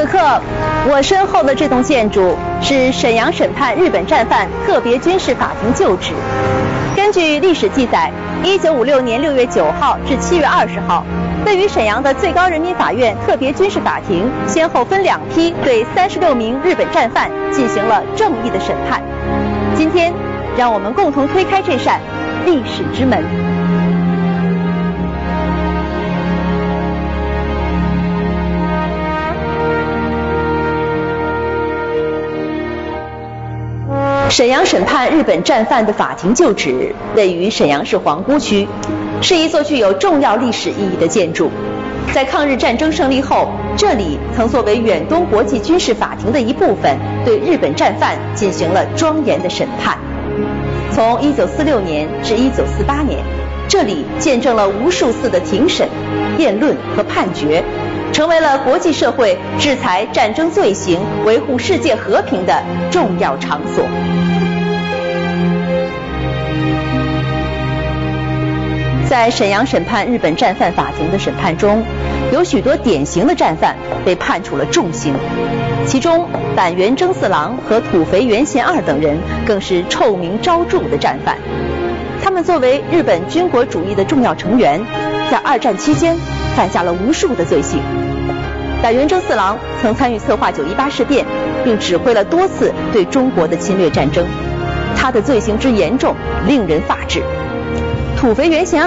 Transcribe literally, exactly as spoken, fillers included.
此刻，我身后的这栋建筑是沈阳审判日本战犯特别军事法庭旧址。根据历史记载，一九五六年六月九号至七月二十号，位于沈阳的最高人民法院特别军事法庭先后分两批对三十六名日本战犯进行了正义的审判。今天，让我们共同推开这扇历史之门。沈阳审判日本战犯的法庭旧址位于沈阳市皇姑区，是一座具有重要历史意义的建筑。在抗日战争胜利后，这里曾作为远东国际军事法庭的一部分，对日本战犯进行了庄严的审判。从一九四六年至一九四八年，这里见证了无数次的庭审、辩论和判决，成为了国际社会制裁战争罪行、维护世界和平的重要场所。在沈阳审判日本战犯法庭的审判中，有许多典型的战犯被判处了重刑，其中板垣征四郎和土肥原贤二等人更是臭名昭著的战犯。他们作为日本军国主义的重要成员，在二战期间犯下了无数的罪行。板垣征四郎曾参与策划九一八事变，并指挥了多次对中国的侵略战争，他的罪行之严重令人发指。土肥原贤